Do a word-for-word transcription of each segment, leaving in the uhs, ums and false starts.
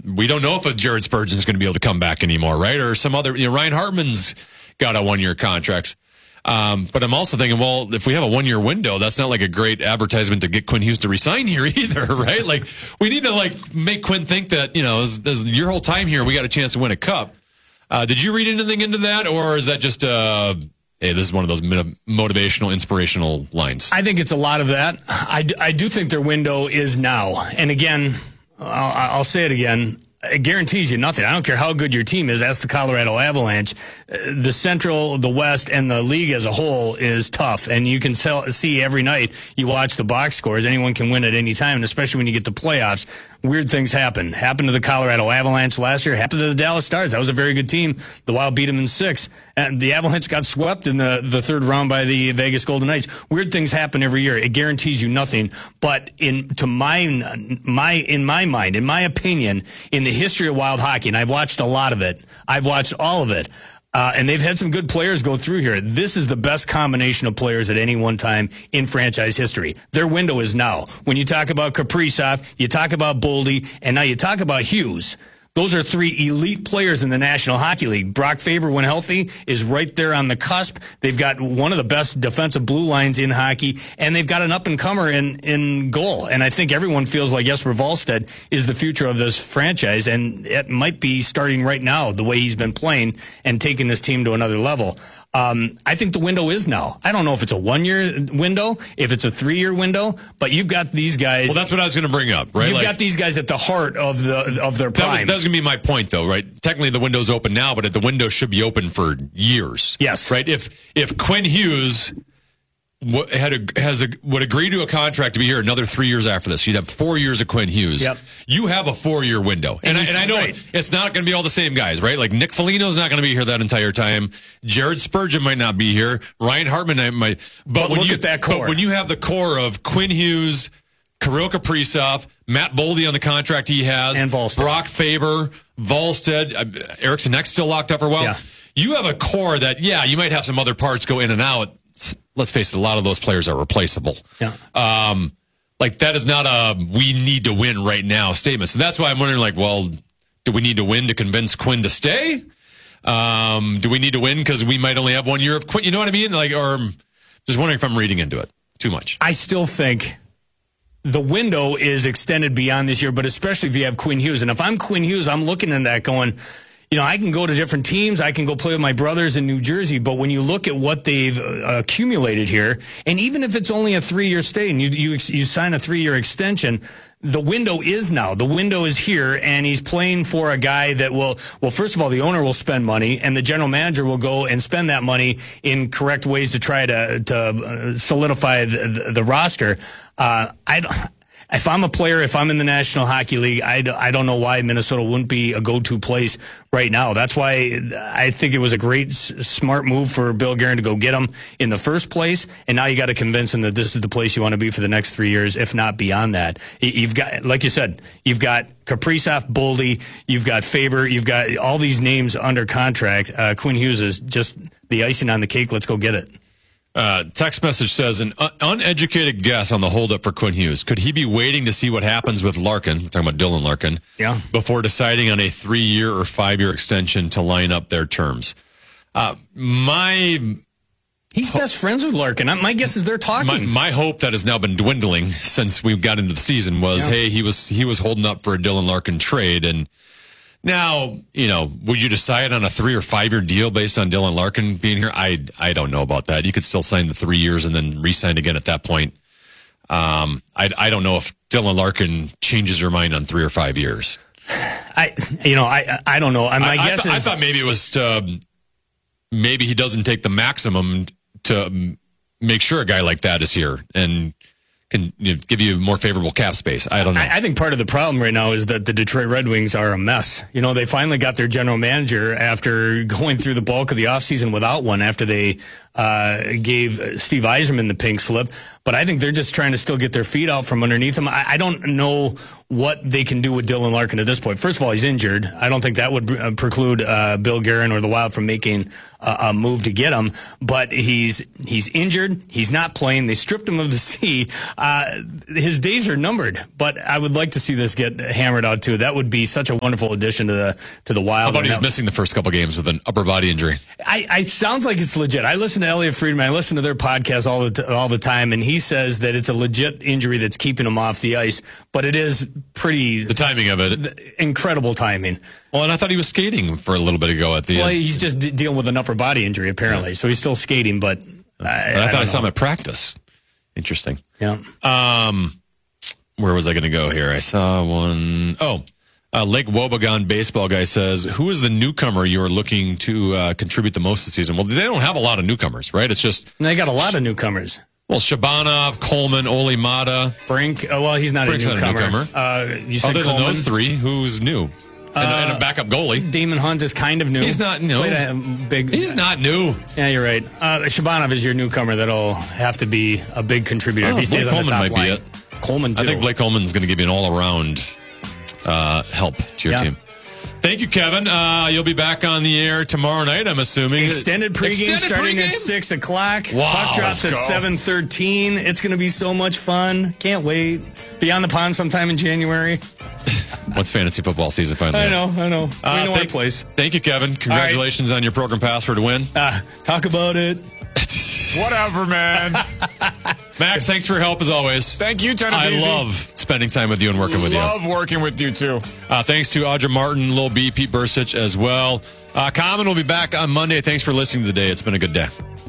we don't know if a Jared Spurgeon's going to be able to come back anymore, right? Or some other, you know, Ryan Hartman's got a one-year contract. Um, but I'm also thinking, well, if we have a one-year window, that's not like a great advertisement to get Quinn Hughes to resign here either, right? Like, we need to, like, make Quinn think that, you know, as, as your whole time here, we got a chance to win a cup. Uh, did you read anything into that, or is that just, uh, hey, this is one of those motivational, inspirational lines? I think it's a lot of that. I, I do think their window is now. And again, I'll, I'll say it again. It guarantees you nothing. I don't care how good your team is. That's the Colorado Avalanche. The Central, the West, and the league as a whole is tough. And you can sell, see every night you watch the box scores. Anyone can win at any time, and especially when you get to playoffs. Weird things happen. Happened to the Colorado Avalanche last year. Happened to the Dallas Stars. That was a very good team. The Wild beat them in six. And the Avalanche got swept in the, the third round by the Vegas Golden Knights. Weird things happen every year. It guarantees you nothing. But in to my my in my mind, in my opinion, in the history of Wild hockey, and I've watched a lot of it. I've watched all of it. Uh, and they've had some good players go through here. This is the best combination of players at any one time in franchise history. Their window is now. When you talk about Kaprizov, you talk about Boldy, and now you talk about Hughes. Those are three elite players in the National Hockey League. Brock Faber, when healthy, is right there on the cusp. They've got one of the best defensive blue lines in hockey, and they've got an up-and-comer in, in goal. And I think everyone feels like Jesper Wallstedt is the future of this franchise, and it might be starting right now, the way he's been playing and taking this team to another level. Um, I think the window is now. I don't know if it's a one-year window, if it's a three-year window, but you've got these guys. Well, that's what I was going to bring up, right? You've like, got these guys at the heart of the of their prime. That was, that was going to be my point, though, right? Technically, the window's open now, but the window should be open for years. Yes, right. If if Quinn Hughes had a, has a, would agree to a contract to be here another three years after this, you'd have four years of Quinn Hughes. Yep. You have a four-year window. And, and, I, and I know right. it's not going to be all the same guys, right? Like Nick Foligno's not going to be here that entire time. Jared Spurgeon might not be here. Ryan Hartman might. But, but when look you, at that core. But when you have the core of Quinn Hughes, Kirill Kaprizov, Matt Boldy on the contract he has, and Volstead. Brock Faber, Volstead, uh, Eriksson Ek's still locked up for a while. Yeah. You have a core that, yeah, you might have some other parts go in and out. Let's face it, a lot of those players are replaceable. Yeah. Um, like, that is not a we need to win right now statement. So that's why I'm wondering, like, well, do we need to win to convince Quinn to stay? Um, do we need to win because we might only have one year of Quinn? You know what I mean? Like, or just wondering if I'm reading into it too much. I still think the window is extended beyond this year, but especially if you have Quinn Hughes. And if I'm Quinn Hughes, I'm looking at that going, you know, I can go to different teams. I can go play with my brothers in New Jersey. But when you look at what they've uh, accumulated here, and even if it's only a three-year stay and you, you, you sign a three-year extension, the window is now. The window is here, and he's playing for a guy that will, well, first of all, the owner will spend money, and the general manager will go and spend that money in correct ways to try to, to solidify the, the, the roster. Uh, I don't... If I'm a player, if I'm in the National Hockey League, I, I don't know why Minnesota wouldn't be a go-to place right now. That's why I think it was a great, smart move for Bill Guerin to go get him in the first place. And now you got to convince him that this is the place you want to be for the next three years, if not beyond that. You've got, like you said, you've got Kaprizov, Boldy, you've got Faber, you've got all these names under contract. Uh, Quinn Hughes is just the icing on the cake. Let's go get it. Uh, text message says, an un- uneducated guess on the holdup for Quinn Hughes. Could he be waiting to see what happens with Larkin, we're talking about Dylan Larkin, yeah, before deciding on a three-year or five-year extension to line up their terms? Uh, my... He's ho- best friends with Larkin. My guess is they're talking. My, my hope that has now been dwindling since we got into the season was, yeah. hey, he was he was holding up for a Dylan Larkin trade, and now, you know, would you decide on a three or five year deal based on Dylan Larkin being here? I I don't know about that. You could still sign the three years and then re-sign again at that point. Um, I I don't know if Dylan Larkin changes her mind on three or five years. I you know I I don't know. My I, guess I th- is I thought maybe it was to, maybe he doesn't take the maximum to make sure a guy like that is here and can, you know, give you more favorable cap space. I don't know. I, I think part of the problem right now is that the Detroit Red Wings are a mess. You know, they finally got their general manager after going through the bulk of the offseason without one, after they uh, gave Steve Yzerman the pink slip. but I think they're just trying to still get their feet out from underneath them. I, I don't know what they can do with Dylan Larkin at this point. First of all, he's injured. I don't think that would uh, preclude uh, Bill Guerin or the Wild from making uh, a move to get him. But he's he's injured. He's not playing. They stripped him of the C. Uh, his days are numbered. But I would like to see this get hammered out too. That would be such a wonderful addition to the to the Wild. How about he's that, missing the first couple games with an upper body injury? I, I sounds like it's legit. I listen to Elliot Friedman. I listen to their podcast all the t- all the time, and he says that it's a legit injury that's keeping him off the ice. But it is pretty the timing of it, incredible timing. Well, and I thought he was skating for a little bit ago at the well, end. He's just d- dealing with an upper body injury apparently, so he's still skating. But I, I, I thought I, I saw him at practice. Interesting. Yeah. Um, where was I going to go here? I saw one. Oh. Uh, Lake Wobegon baseball guy says, who is the newcomer you are looking to uh, contribute the most this season? Well, they don't have a lot of newcomers, right? It's just... They got a lot of newcomers. Well, Shabanov, Coleman, Oli Mata. Brink. Oh, well, he's not Brink's a newcomer. Not a newcomer. Uh, you said Other Coleman. than those three, who's new? And, uh, and a backup goalie. Damon Hunt is kind of new. He's not new. Played a big, he's not new. Yeah, you're right. Uh, Shabanov is your newcomer that'll have to be a big contributor Oh, if he stays Blake on the Coleman top might line. be it. Coleman, too. I think Blake Coleman's going to give you an all-around uh, help to your yeah. team. Thank you, Kevin. Uh, you'll be back on the air tomorrow night, I'm assuming. Extended pregame Extended pregame? starting at six o'clock. Wow, Puck drops at seven thirteen. It's going to be so much fun. Can't wait. Beyond the Pond sometime in January. Once fantasy football season finally I know, I know. We uh, know thank, our place. Thank you, Kevin. Congratulations right. on your program password win. Uh, talk about it. Whatever, man. Max, thanks for your help as always. Thank you, Tenor I Beasy. love spending time with you and working with you. Love working with you, too. Uh, thanks to Audra Martin, Lil B, Pete Bursich as well. Uh, Common will be back on Monday. Thanks for listening today. It's been a good day.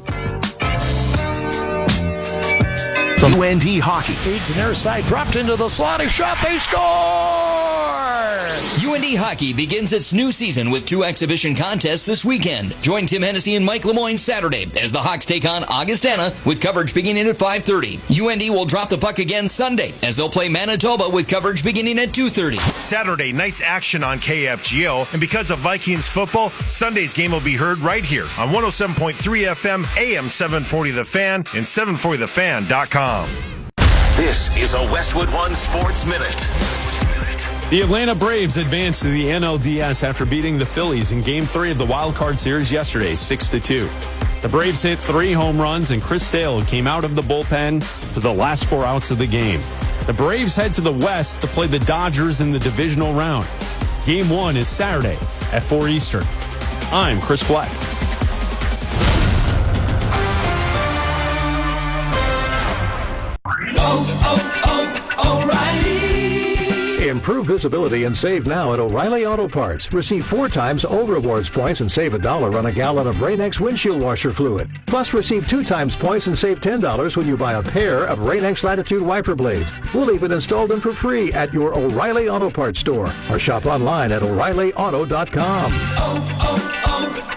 From U N D Hockey. Feeds an air side, dropped into the slot, a shot, they score! U N D Hockey begins its new season with two exhibition contests this weekend. Join Tim Hennessy and Mike Lemoyne Saturday as the Hawks take on Augustana with coverage beginning at five thirty. U N D will drop the puck again Sunday as they'll play Manitoba with coverage beginning at two thirty. Saturday night's action on K F G O, and because of Vikings football, Sunday's game will be heard right here on one oh seven point three F M, A M seven forty The Fan, and seven forty the fan dot com. This is a Westwood One Sports Minute. The Atlanta Braves advanced to the N L D S after beating the Phillies in Game three of the Wild Card Series yesterday, six to two. The Braves hit three home runs, and Chris Sale came out of the bullpen for the last four outs of the game. The Braves head to the West to play the Dodgers in the divisional round. Game one is Saturday at four Eastern. I'm Chris Black. Improve visibility and save now at O'Reilly Auto Parts. Receive four times O Rewards points and save a dollar on a gallon of Rain-X windshield washer fluid. Plus, receive two times points and save ten dollars when you buy a pair of Rain-X Latitude wiper blades. We'll even install them for free at your O'Reilly Auto Parts store or shop online at O'Reilly Auto dot com. Oh,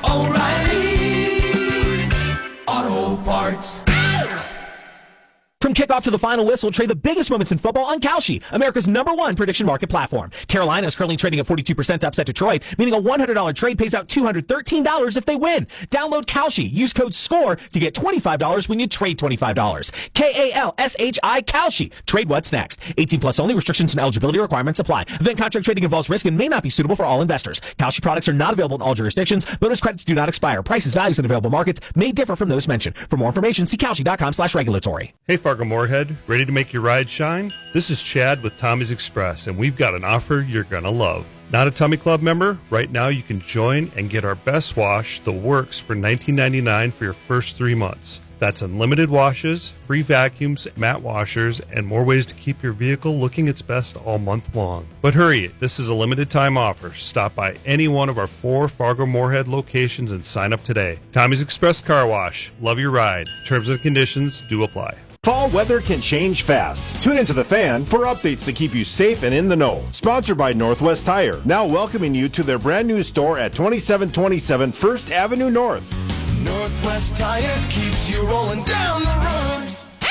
oh, oh, O'Reilly Auto Parts. From kickoff to the final whistle, trade the biggest moments in football on Kalshi, America's number one prediction market platform. Carolina is currently trading at forty-two percent to upset Detroit, meaning a one hundred dollars trade pays out two hundred thirteen dollars if they win. Download Kalshi. Use code SCORE to get twenty-five dollars when you trade twenty-five dollars. K A L S H I, Kalshi. Trade what's next. eighteen plus only. Restrictions and eligibility requirements apply. Event contract trading involves risk and may not be suitable for all investors. Kalshi products are not available in all jurisdictions. Bonus credits do not expire. Prices, values, and available markets may differ from those mentioned. For more information, see Kalshi dot com slash regulatory. Hey, Fargo-Moorhead. Ready to make your ride shine? This is Chad with Tommy's Express, and we've got an offer you're going to love. Not a Tummy Club member? Right now you can join and get our best wash, The Works, for nineteen ninety-nine dollars for your first three months. That's unlimited washes, free vacuums, matte washers, and more ways to keep your vehicle looking its best all month long. But hurry, this is a limited time offer. Stop by any one of our four Fargo-Moorhead locations and sign up today. Tommy's Express Car Wash. Love your ride. Terms and conditions do apply. Fall weather can change fast. Tune into The Fan for updates that keep you safe and in the know. Sponsored by Northwest Tire, now welcoming you to their brand new store at twenty-seven twenty-seven First Avenue North. Northwest Tire keeps you rolling down the road.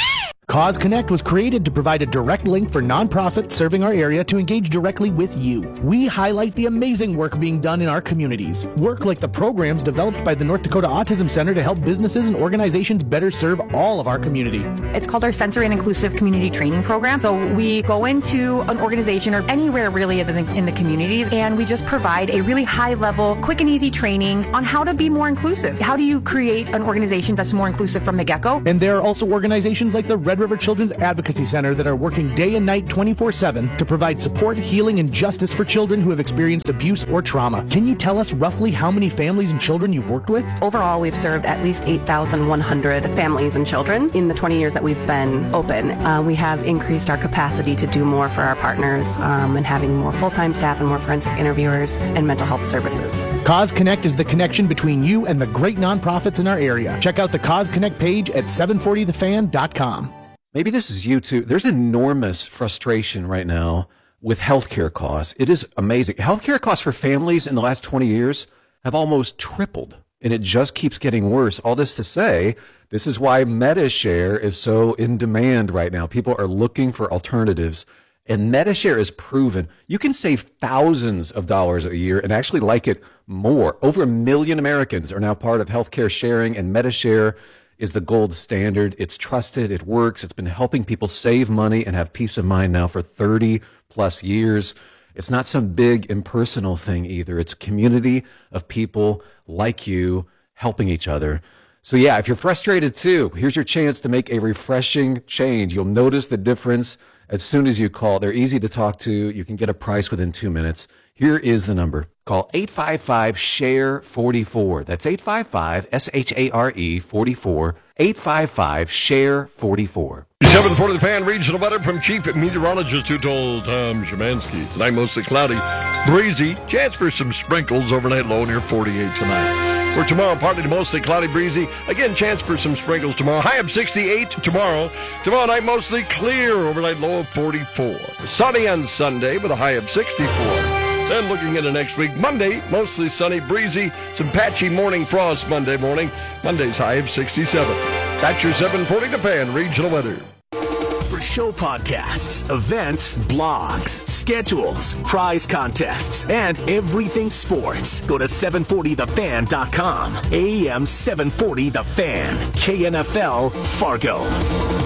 Cause Connect was created to provide a direct link for nonprofits serving our area to engage directly with you. We highlight the amazing work being done in our communities. Work like the programs developed by the North Dakota Autism Center to help businesses and organizations better serve all of our community. It's called our Sensory and Inclusive Community Training Program. So we go into an organization or anywhere really in the, in the community, and we just provide a really high level, quick and easy training on how to be more inclusive. How do you create an organization that's more inclusive from the get-go? And there are also organizations like the Red River Children's Advocacy Center that are working day and night twenty-four seven to provide support, healing, and justice for children who have experienced abuse or trauma. Can you tell us roughly how many families and children you've worked with? Overall, we've served at least eight thousand one hundred families and children in the twenty years that we've been open. Uh, we have increased our capacity to do more for our partners um, and having more full-time staff and more forensic interviewers and mental health services. Cause Connect is the connection between you and the great nonprofits in our area. Check out the Cause Connect page at seven forty the fan dot com. Maybe this is you too. There's enormous frustration right now with healthcare costs. It is amazing. Healthcare costs for families in the last twenty years have almost tripled, and it just keeps getting worse. All this to say, this is why MediShare is so in demand right now. People are looking for alternatives, and MediShare is proven. You can save thousands of dollars a year and actually like it more. Over a million Americans are now part of healthcare sharing, and MediShare is the gold standard. It's trusted. It works. It's been helping people save money and have peace of mind now for thirty plus years. It's not some big impersonal thing either. It's a community of people like you helping each other. So yeah, if you're frustrated too, here's your chance to make a refreshing change. You'll notice the difference as soon as you call. They're easy to talk to. You can get a price within two minutes. Here is the number. Call eight five five, S H A R E, forty-four. That's eight five five, S H A R E, forty-four. eight five five, S H A R E, forty-four. seven forty The Fan regional weather from Chief Meteorologist who told Tom Szymanski. Tonight mostly cloudy, breezy, chance for some sprinkles, overnight low near forty-eight tonight. For tomorrow, partly to mostly cloudy, breezy. Again, chance for some sprinkles tomorrow. High of sixty-eight tomorrow. Tomorrow night, mostly clear, overnight low of forty-four. Sunny on Sunday with a high of sixty-four. Then looking into next week, Monday, mostly sunny, breezy, some patchy morning frost Monday morning. Monday's high of sixty-seven. That's your seven forty The Fan regional weather. For show podcasts, events, blogs, schedules, prize contests, and everything sports, go to seven forty the fan dot com. A M seven forty The Fan, K N F L, Fargo.